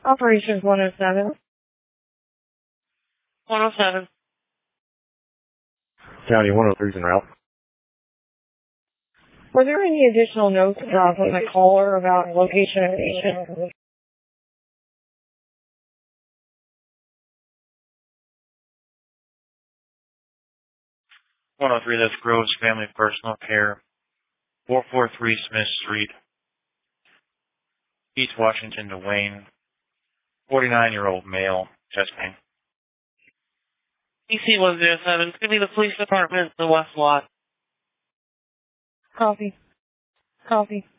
Operations 107. 107. County 103's en route. Were there any additional notes from the caller about location of patient? 103, that's Groves Family Personal Care, 443 Smith Street, East Washington to Wayne, 49-year-old male, chest pain. EC 107, it's going to be the police department, the West Lot. Copy.